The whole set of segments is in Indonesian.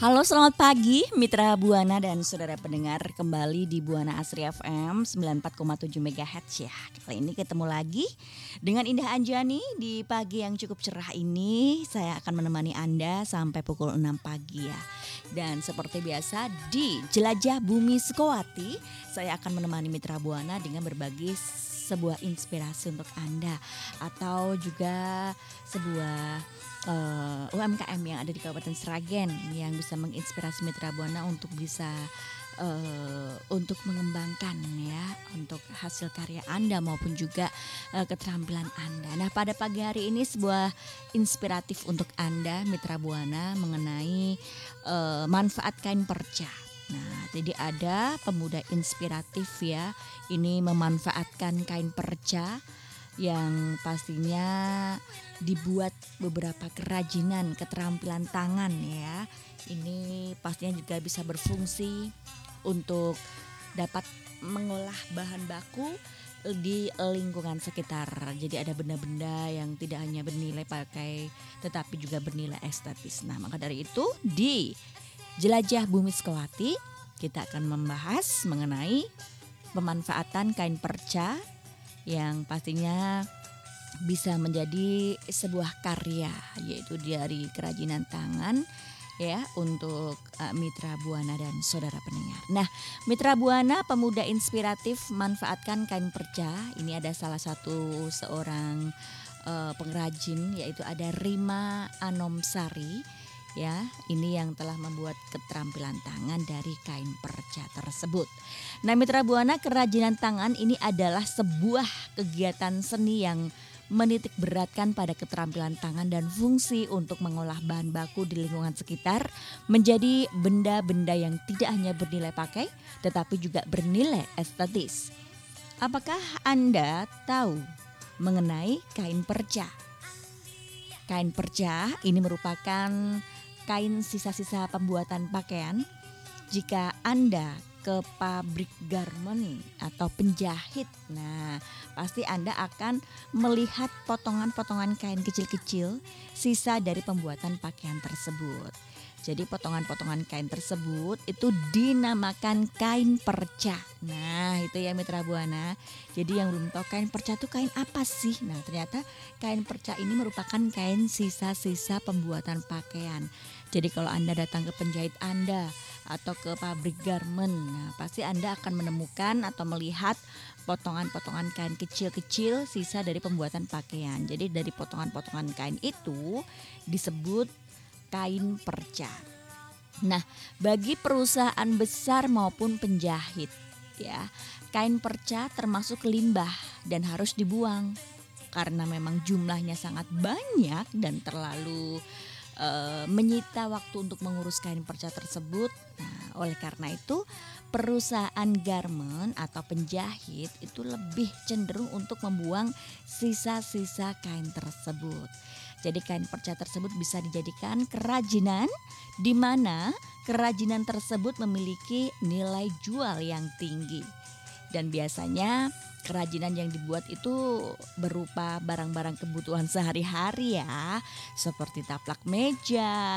Halo selamat pagi Mitra Buana dan saudara pendengar kembali di Buana Asri FM 94,7 MHz ya. Kali ini ketemu lagi dengan Indah Anjani di pagi yang cukup cerah ini. Saya akan menemani Anda sampai pukul 6 pagi ya. Dan seperti biasa di Jelajah Bumi Sukowati saya akan menemani Mitra Buana dengan berbagi sebuah inspirasi untuk Anda atau juga sebuah UMKM yang ada di Kabupaten Sragen yang bisa menginspirasi Mitra Buana untuk bisa untuk mengembangkan ya untuk hasil karya Anda maupun juga keterampilan Anda. Nah pada pagi hari ini sebuah inspiratif untuk Anda Mitra Buana mengenai manfaat kain perca. Nah, jadi ada pemuda inspiratif ya, ini memanfaatkan kain perca yang pastinya dibuat beberapa kerajinan keterampilan tangan ya. Ini pastinya juga bisa berfungsi untuk dapat mengolah bahan baku di lingkungan sekitar. Jadi ada benda-benda yang tidak hanya bernilai pakai tetapi juga bernilai estetis. Nah, maka dari itu di Jelajah Bumi Sukowati kita akan membahas mengenai pemanfaatan kain perca yang pastinya bisa menjadi sebuah karya yaitu dari kerajinan tangan ya untuk Mitra Buana dan saudara pendengar. Nah, Mitra Buana pemuda inspiratif manfaatkan kain perca. Ini ada salah satu seorang pengrajin yaitu ada Rima Anomsari. Ya, ini yang telah membuat keterampilan tangan dari kain perca tersebut. Nah, Mitra Buana, kerajinan tangan ini adalah sebuah kegiatan seni yang menitik beratkan pada keterampilan tangan dan fungsi untuk mengolah bahan baku di lingkungan sekitar menjadi benda-benda yang tidak hanya bernilai pakai, tetapi juga bernilai estetis. Apakah Anda tahu mengenai kain perca? Kain perca ini merupakan kain sisa-sisa pembuatan pakaian. Jika Anda ke pabrik garment atau penjahit, nah pasti Anda akan melihat potongan-potongan kain kecil-kecil sisa dari pembuatan pakaian tersebut. Jadi potongan-potongan kain tersebut itu dinamakan kain perca. Nah itu ya Mitra Buana. Jadi yang belum tahu kain perca itu kain apa sih? Nah ternyata kain perca ini merupakan kain sisa-sisa pembuatan pakaian. Jadi kalau Anda datang ke penjahit Anda atau ke pabrik garment, nah pasti Anda akan menemukan atau melihat potongan-potongan kain kecil-kecil sisa dari pembuatan pakaian. Jadi dari potongan-potongan kain itu disebut kain perca. Nah, bagi perusahaan besar maupun penjahit ya, kain perca termasuk limbah dan harus dibuang karena memang jumlahnya sangat banyak dan terlalu menyita waktu untuk mengurus kain perca tersebut. Nah, oleh karena itu perusahaan garment atau penjahit itu lebih cenderung untuk membuang sisa-sisa kain tersebut. Jadi kain perca tersebut bisa dijadikan kerajinan di mana kerajinan tersebut memiliki nilai jual yang tinggi. Dan biasanya kerajinan yang dibuat itu berupa barang-barang kebutuhan sehari-hari ya, seperti taplak meja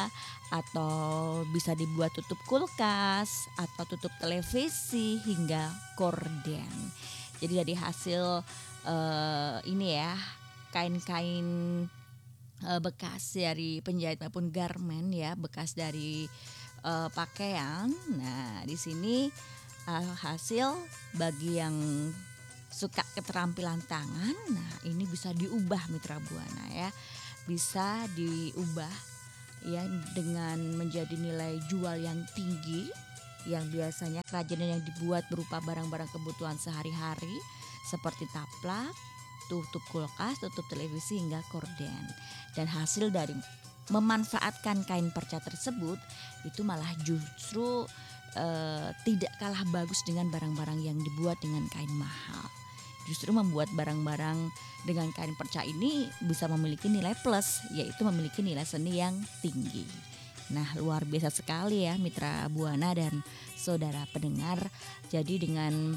atau bisa dibuat tutup kulkas atau tutup televisi hingga korden. Jadi dari hasil ini ya kain-kain bekas dari penjahit maupun garment ya, bekas dari pakaian. Nah di sini hasil bagi yang suka keterampilan tangan, nah ini bisa diubah Mitra Buana ya, bisa diubah ya dengan menjadi nilai jual yang tinggi, yang biasanya kerajinan yang dibuat berupa barang-barang kebutuhan sehari-hari seperti taplak, tutup kulkas, tutup televisi hingga korden. Dan hasil dari memanfaatkan kain perca tersebut itu malah justru tidak kalah bagus dengan barang-barang yang dibuat dengan kain mahal. Justru membuat barang-barang dengan kain perca ini bisa memiliki nilai plus, yaitu memiliki nilai seni yang tinggi. Nah luar biasa sekali ya Mitra Buana dan saudara pendengar. Jadi dengan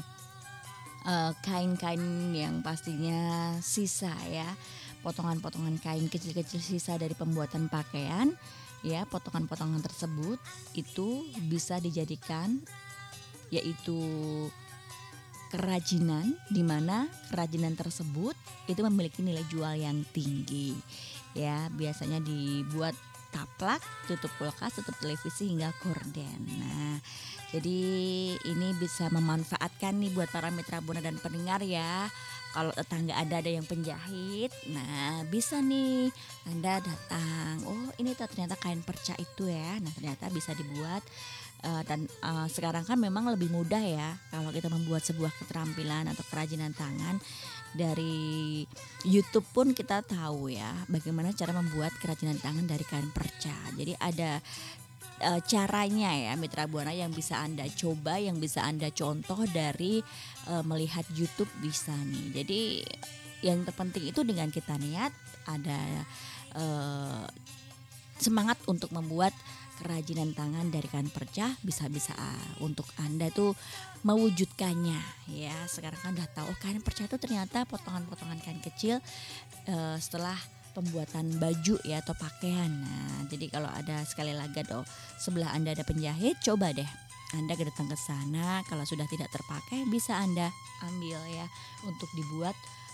kain-kain yang pastinya sisa ya, potongan-potongan kain kecil-kecil sisa dari pembuatan pakaian ya. Potongan-potongan tersebut itu bisa dijadikan yaitu kerajinan, di mana kerajinan tersebut itu memiliki nilai jual yang tinggi. Ya, biasanya dibuat taplak, tutup kulkas, tutup televisi hingga gorden. Nah, jadi ini bisa memanfaatkan nih buat para mitra Buana dan pendengar ya. Kalau tetangga ada yang penjahit, nah bisa nih Anda datang. Oh, ini ternyata kain perca itu ya. Nah, ternyata bisa dibuat. Dan sekarang kan memang lebih mudah ya kalau kita membuat sebuah keterampilan atau kerajinan tangan. Dari YouTube pun kita tahu ya bagaimana cara membuat kerajinan tangan dari kain perca. Jadi ada caranya ya Mitra Buana yang bisa Anda coba, yang bisa Anda contoh dari melihat YouTube bisa nih. Jadi yang terpenting itu dengan kita niat, ada eh, semangat untuk membuat kerajinan tangan dari kain perca, bisa-bisa untuk Anda tuh mewujudkannya ya. Sekarang kan udah tahu kain perca itu ternyata potongan-potongan kain kecil setelah pembuatan baju ya atau pakaian. Nah, jadi kalau ada sekali lagi dong sebelah Anda ada penjahit, coba deh Anda datang ke sana. Kalau sudah tidak terpakai bisa Anda ambil ya untuk dibuat